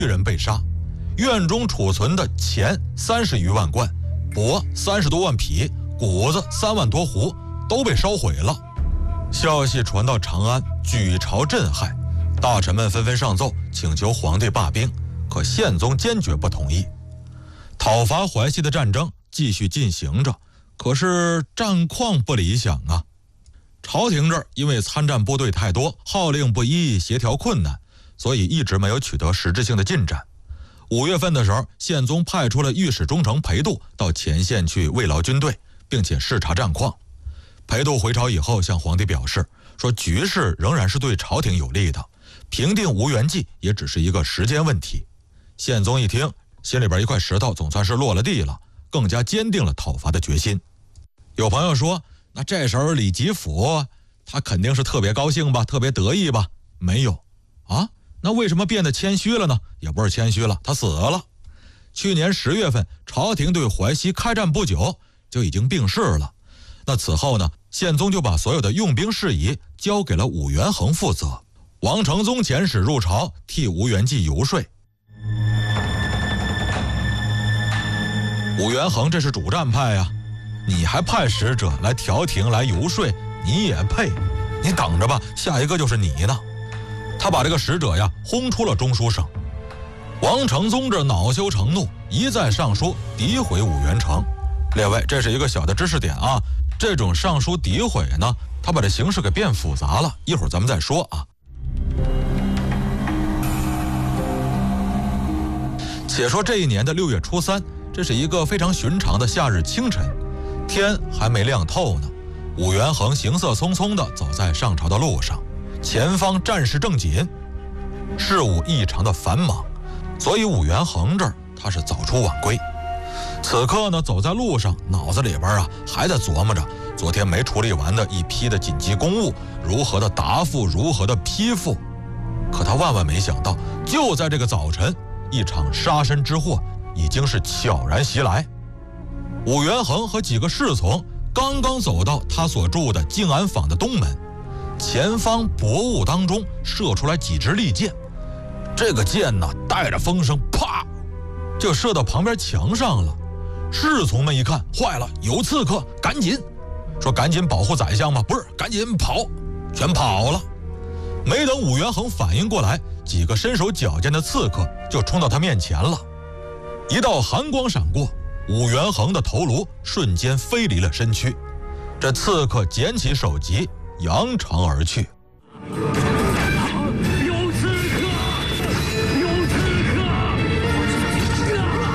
人被杀，院中储存的钱30余万贯，帛30多万匹，谷子3万多斛，都被烧毁了。消息传到长安，举朝震撼，大臣们纷纷上奏请求皇帝罢兵，可宪宗坚决不同意。讨伐淮西的战争继续进行着，可是战况不理想啊。朝廷这儿因为参战部队太多，号令不一，协调困难，所以一直没有取得实质性的进展。5月份的时候，宪宗派出了御史中丞裴度到前线去慰劳军队，并且视察战况。裴度回朝以后向皇帝表示说，局势仍然是对朝廷有利的，平定吴元济也只是一个时间问题。宪宗一听，心里边一块石头总算是落了地了，更加坚定了讨伐的决心。有朋友说，那这时候李吉甫他肯定是特别高兴吧，特别得意吧？没有啊，那为什么变得谦虚了呢？也不是谦虚了，他死了。去年10月份，朝廷对淮西开战不久就已经病逝了。那此后呢，宪宗就把所有的用兵事宜交给了武元衡负责。王承宗遣使入朝，替吴元济游说。武元衡这是主战派呀，你还派使者来调停来游说，你也配？你等着吧，下一个就是你呢。他把这个使者呀轰出了中书省。王承宗这恼羞成怒，一再上书诋毁武元成。列位，这是一个小的知识点啊，这种上书诋毁呢，他把这形式给变复杂了，一会儿咱们再说啊。且说这一年的6月初3，这是一个非常寻常的夏日清晨，天还没亮透呢。武元衡行色匆匆地走在上朝的路上，前方战事正紧，事务异常的繁忙，所以武元衡这儿他是早出晚归。此刻呢，走在路上，脑子里边还在琢磨着昨天没处理完的一批的紧急公务，如何的答复，如何的批复。可他万万没想到，就在这个早晨，一场杀身之祸已经是悄然袭来。武元衡和几个侍从刚刚走到他所住的静安坊的东门，前方薄雾当中射出来几支利箭，这个箭呢带着风声，啪就射到旁边墙上了。侍从们一看，坏了，有刺客，赶紧说赶紧保护宰相吗？不是，赶紧跑，全跑了。没等武元衡反应过来，几个身手矫健的刺客就冲到他面前了。一道寒光闪过，武元衡的头颅瞬间飞离了身躯，这刺客捡起首级，扬长而去。 有刺客！有刺客！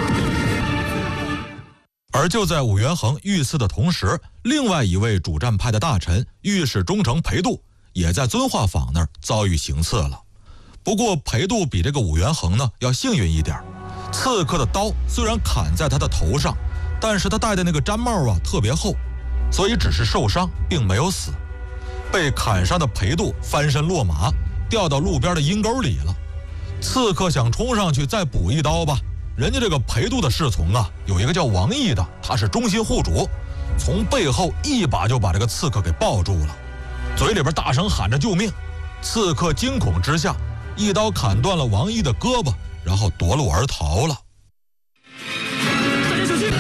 而就在武元衡遇刺的同时，另外一位主战派的大臣御史中丞裴度也在遵化坊那儿遭遇行刺了。不过裴度比这个武元衡呢要幸运一点，刺客的刀虽然砍在他的头上，但是他戴的那个毡帽特别厚，所以只是受伤，并没有死。被砍伤的裴度翻身落马，掉到路边的阴沟里了。刺客想冲上去再补一刀吧，人家这个裴度的侍从有一个叫王毅的，他是忠心护主，从背后一把就把这个刺客给抱住了，嘴里边大声喊着救命。刺客惊恐之下，一刀砍断了王毅的胳膊，然后夺路而逃了。 大家小心！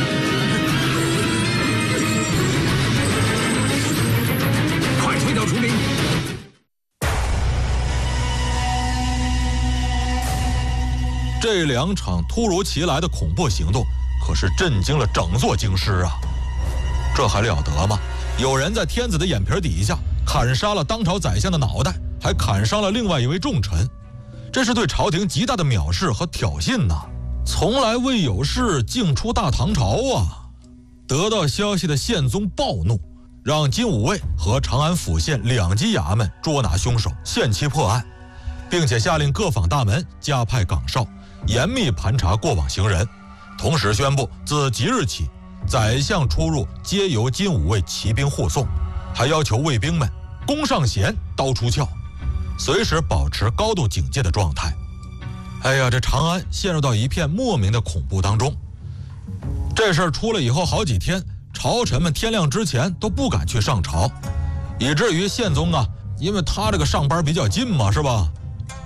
快推倒除名！ 这2场突如其来的恐怖行动可是震惊了整座京师啊！这还了得吗？有人在天子的眼皮底下砍杀了当朝宰相的脑袋，还砍伤了另外一位重臣，这是对朝廷极大的藐视和挑衅呐！从来未有事，竟出大唐朝啊！得到消息的宪宗暴怒，让金吾卫和长安府县2级衙门捉拿凶手，限期破案，并且下令各坊大门加派岗哨，严密盘查过往行人。同时宣布，自即日起，宰相出入皆由金吾卫骑兵护送，还要求卫兵们弓上弦，刀出鞘，随时保持高度警戒的状态。哎呀，这长安陷入到一片莫名的恐怖当中。这事儿出了以后好几天，朝臣们天亮之前都不敢去上朝，以至于宪宗因为他这个上班比较近嘛，是吧？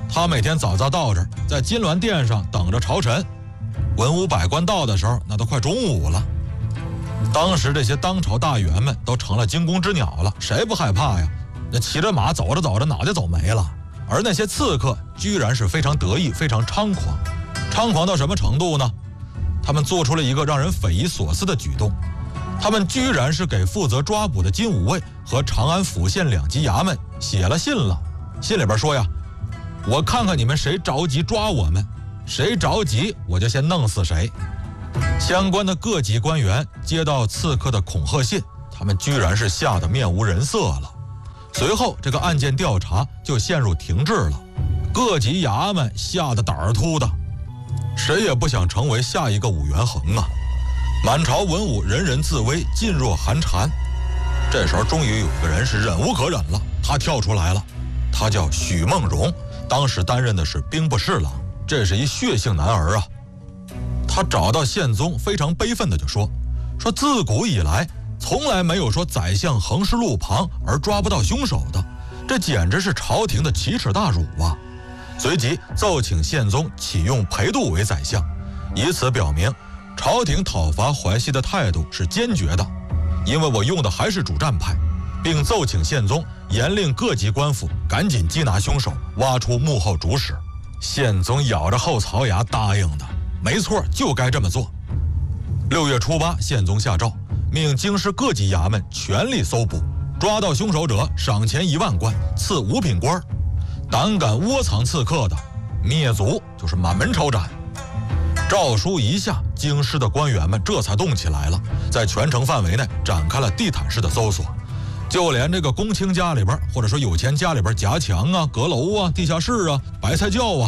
他每天早早到这儿，在金銮殿上等着朝臣。文武百官到的时候，那都快中午了。当时这些当朝大员们都成了惊弓之鸟了，谁不害怕呀？那骑着马走着走着，脑袋走没了。而那些刺客居然是非常得意，非常猖狂。猖狂到什么程度呢？他们做出了一个让人匪夷所思的举动，他们居然是给负责抓捕的金吾卫和长安府县2级衙门写了信了。信里边说呀，我看看你们谁着急抓我们，谁着急我就先弄死谁。相关的各级官员接到刺客的恐吓信，他们居然是吓得面无人色了。随后这个案件调查就陷入停滞了，各级衙门吓得胆儿突的，谁也不想成为下一个武元衡啊！满朝文武人人自危，噤若寒蝉。这时候终于有一个人是忍无可忍了，他跳出来了，他叫许梦荣，当时担任的是兵部侍郎，这是一血性男儿啊。他找到宪宗，非常悲愤的就说自古以来从来没有说宰相横尸路旁而抓不到凶手的，这简直是朝廷的奇耻大辱啊！随即奏请宪宗启用裴度为宰相，以此表明朝廷讨伐淮西的态度是坚决的，因为我用的还是主战派，并奏请宪宗严令各级官府赶紧缉拿凶手，挖出幕后主使。宪宗咬着后槽牙答应的，没错，就该这么做。6月初8，宪宗下诏，命京师各级衙门全力搜捕，抓到凶手者赏钱1万贯，赐5品官。胆敢窝藏刺客的，灭族，就是满门抄斩。诏书一下，京师的官员们这才动起来了，在全城范围内展开了地毯式的搜索，就连这个公卿家里边，或者说有钱家里边，夹墙啊、阁楼啊、地下室啊、白菜窖啊，